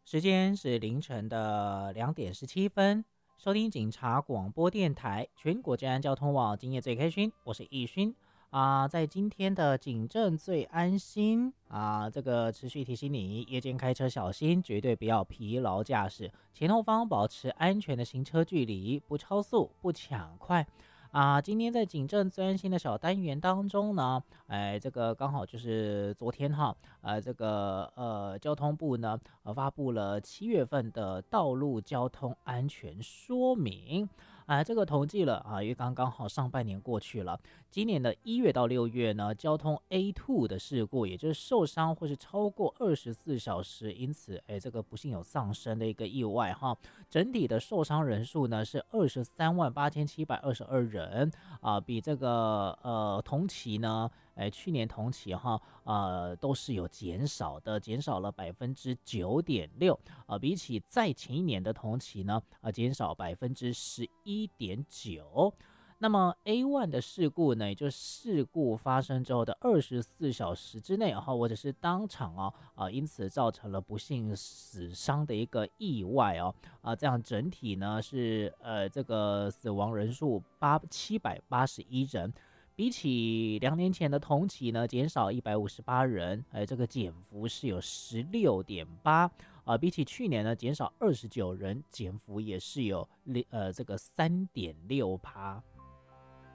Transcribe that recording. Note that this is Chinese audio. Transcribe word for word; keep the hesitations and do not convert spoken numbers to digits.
时间是凌晨的两点十七分，收听警察广播电台全国治安交通网，今夜最开心，我是易勋啊、在今天的警政最安心啊、这个持续提醒你，夜间开车小心，绝对不要疲劳驾驶，前后方保持安全的行车距离，不超速，不抢快。啊，今天在警政最安心的小单元当中呢，哎，这个刚好就是昨天哈，呃，这个呃交通部呢，呃发布了七月份的道路交通安全说明。啊，这个统计了啊，因为刚刚好上半年过去了，今年的一月到六月呢，交通 A 二 的事故，也就是受伤或是超过二十四小时，因此哎，这个不幸有丧生的一个意外哈，整体的受伤人数呢是二十三万八千七百二十二人啊，比这个呃同期呢，哎去年同期哈，呃都是有减少的，减少了百分之九点六啊，比起在前一年的同期呢，啊减少百分之十一点九。那么 A 一 的事故呢，也就是事故发生之后的二十四小时之内，哈，或者是当场哦，啊，因此造成了不幸死伤的一个意外哦，啊，这样整体呢是呃这个死亡人数八七百八十一人，比起两年前的同期呢减少一百五十八人，哎，这个减幅是有十六点八。啊，比起去年呢，减少二十九人，减幅也是有呃这个三点六趴。